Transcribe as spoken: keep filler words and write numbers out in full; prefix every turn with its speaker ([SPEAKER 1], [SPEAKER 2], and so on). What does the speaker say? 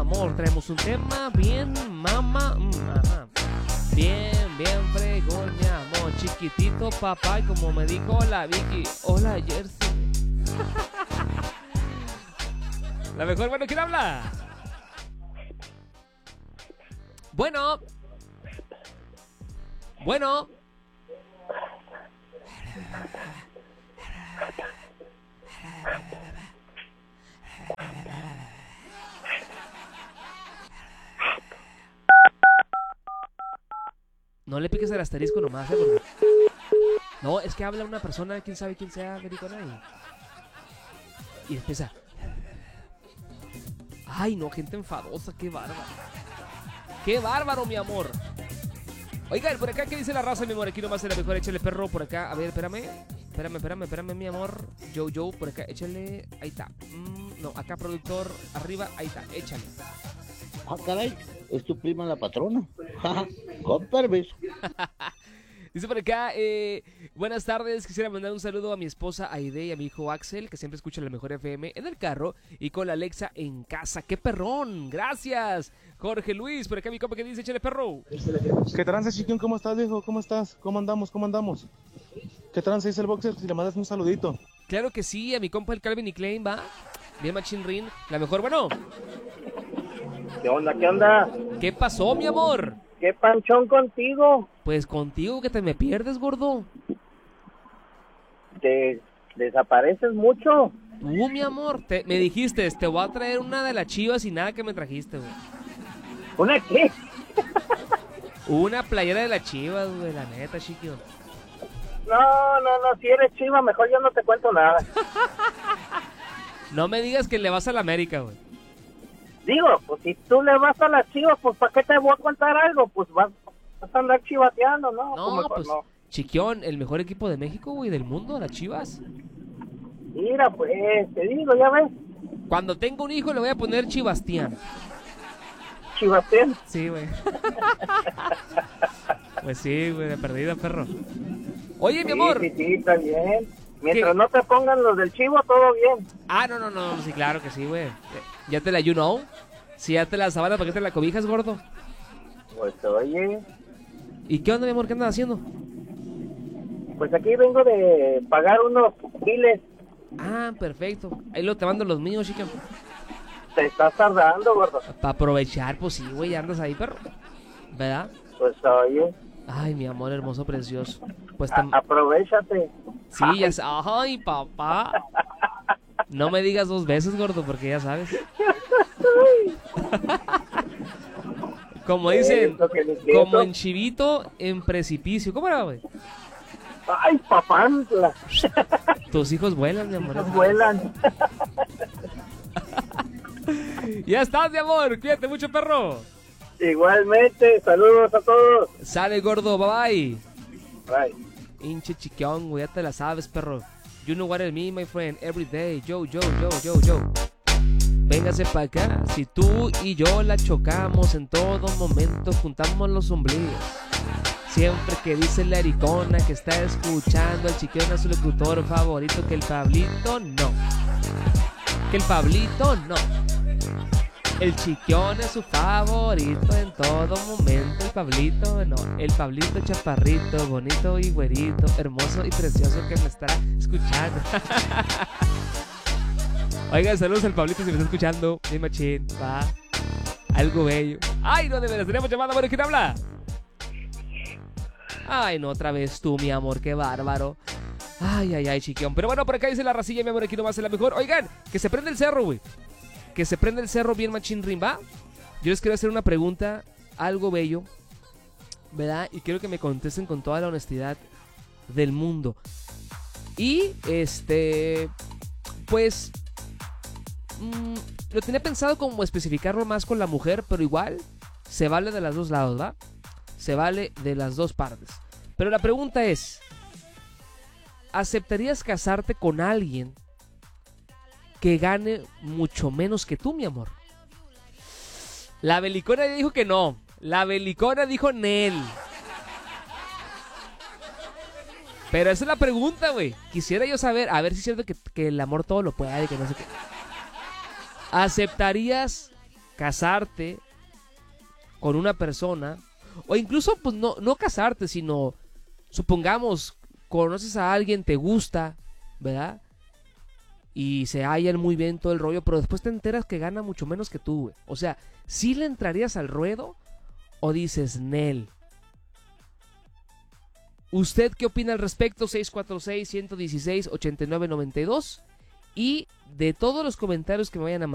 [SPEAKER 1] amor. Traemos un tema bien, mamá. Mm, ajá. Bien, bien fregón, mi amor. Chiquitito, papá. Y como me dijo la Vicky, hola, Jersey. La mejor, bueno, ¿quién habla? Bueno. Bueno. No le piques el asterisco nomás, ¿eh? Porque... No, es que habla una persona, quién sabe quién sea, americana, y... y empieza... Ay, no, gente enfadosa, qué bárbaro. Qué bárbaro, mi amor. Oigan, por acá, ¿qué dice la raza, mi amor? Aquí nomás es la mejor, échale perro por acá. A ver, espérame. Espérame, espérame, espérame, mi amor. Yo, yo, por acá, échale. Ahí está. Mm, no, acá, productor, arriba, ahí está, échale.
[SPEAKER 2] Ah, caray, es tu prima la patrona. Con permiso.
[SPEAKER 1] Dice por acá, eh, buenas tardes, quisiera mandar un saludo a mi esposa Aide y a mi hijo Axel, que siempre escucha la mejor F M en el carro y con la Alexa en casa. ¡Qué perrón! ¡Gracias! Jorge Luis, por acá mi compa que dice, échale perro.
[SPEAKER 3] ¿Qué trance, chiquión? ¿Cómo estás, viejo? ¿Cómo estás? ¿Cómo andamos? ¿Cómo andamos? ¿Qué trance dice el boxer? Si le mandas un saludito.
[SPEAKER 1] Claro que sí, a mi compa el Calvin y Klein, va. Bien Machine Rin, la mejor, bueno.
[SPEAKER 4] ¿Qué onda? ¿Qué onda?
[SPEAKER 1] ¿Qué pasó, mi amor?
[SPEAKER 4] ¿Qué panchón contigo?
[SPEAKER 1] Pues contigo que te me pierdes, gordo.
[SPEAKER 4] ¿Te desapareces mucho?
[SPEAKER 1] Tú, mi amor, te, me dijiste, te voy a traer una de las Chivas y nada que me trajiste, güey.
[SPEAKER 4] ¿Una qué?
[SPEAKER 1] Una playera de las Chivas, güey, la neta, chiquillo.
[SPEAKER 4] No, no, no, si eres chiva, mejor yo no te cuento nada.
[SPEAKER 1] No me digas que le vas a la América, güey.
[SPEAKER 4] Digo, pues si tú le vas a las Chivas, pues ¿para qué te voy a contar algo? Pues vas, vas a andar chivateando, ¿no?
[SPEAKER 1] No,
[SPEAKER 4] pues,
[SPEAKER 1] pues,
[SPEAKER 4] no.
[SPEAKER 1] Chiquión, el mejor equipo de México, güey, del mundo, las Chivas.
[SPEAKER 4] Mira, pues, te digo, ya ves.
[SPEAKER 1] Cuando tengo un hijo le voy a poner Chivastián.
[SPEAKER 4] ¿Chivastián?
[SPEAKER 1] Sí, güey. Pues sí, güey, de perdida, perro. Oye,
[SPEAKER 4] sí,
[SPEAKER 1] mi amor.
[SPEAKER 4] Sí, sí, está bien. Mientras
[SPEAKER 1] ¿Qué?
[SPEAKER 4] no te pongan los del chivo, todo bien.
[SPEAKER 1] Ah, no, no, no, sí, claro que sí, güey. Ya te la you know. Si ya te la sabana, ¿para qué te la cobijas, gordo?
[SPEAKER 4] Pues oye.
[SPEAKER 1] ¿Y qué onda, mi amor? ¿Qué andas haciendo?
[SPEAKER 4] Pues aquí vengo de pagar unos biles.
[SPEAKER 1] Ah, perfecto. Ahí lo te mando los míos, chica.
[SPEAKER 4] Te estás tardando, gordo.
[SPEAKER 1] Para aprovechar, pues sí, güey, andas ahí, perro. ¿Verdad?
[SPEAKER 4] Pues oye.
[SPEAKER 1] Ay, mi amor hermoso, precioso. Pues
[SPEAKER 4] A- aprovechate.
[SPEAKER 1] Sí, ya sabes. Ay, papá. No me digas dos veces, gordo, porque ya sabes. Como dicen, como en chivito, en precipicio. ¿Cómo era, güey?
[SPEAKER 4] Ay, papantla.
[SPEAKER 1] Tus hijos vuelan, mi amor.
[SPEAKER 4] Vuelan.
[SPEAKER 1] Ya estás, mi amor. Cuídate mucho, perro.
[SPEAKER 4] Igualmente, saludos a todos.
[SPEAKER 1] Sale, gordo, bye bye.
[SPEAKER 4] Bye.
[SPEAKER 1] Hinche chiquión, güey, ya te la sabes, perro. You know what I mean, my friend. Every day, yo, yo, yo, yo, yo. Véngase pa' acá. Si tú y yo la chocamos, en todo momento juntamos los ombligos. Siempre que dice la ericona que está escuchando al chiquión a su locutor favorito, que el Pablito no. Que el Pablito no. El chiquión es su favorito en todo momento. El Pablito no. El Pablito chaparrito, bonito y güerito, hermoso y precioso que me estará escuchando. Oigan, saludos al Pablito si me está escuchando. Mi machín, va. Algo bello. Ay, no, de veras, tenemos llamada. Bueno, ¿quién habla? Ay, no, otra vez tú, mi amor, qué bárbaro. Ay, ay, ay, chiquión. Pero bueno, por acá dice la racilla, mi amor, aquí nomás es la mejor. Oigan, que se prende el cerro, güey. Que se prende el cerro bien machín rimba. Yo les quiero hacer una pregunta, algo bello, ¿verdad? Y quiero que me contesten con toda la honestidad del mundo. Y, este, pues, mmm, lo tenía pensado como especificarlo más con la mujer, pero igual se vale de los dos lados, ¿va? Se vale de las dos partes. Pero la pregunta es, ¿aceptarías casarte con alguien que gane mucho menos que tú, mi amor? La belicona dijo que no. La belicona dijo Nel. Pero esa es la pregunta, güey. Quisiera yo saber, a ver si es cierto que, que el amor todo lo puede, que no sé qué. ¿Aceptarías casarte con una persona, o incluso pues no, no casarte, sino supongamos conoces a alguien, te gusta, ¿verdad? Y se hallan muy bien todo el rollo, pero después te enteras que gana mucho menos que tú, güey. O sea, ¿sí le entrarías al ruedo o dices Nel? ¿Usted qué opina al respecto? seis cuatro seis, uno uno seis, ocho nueve nueve dos. Y de todos los comentarios que me vayan a mandar,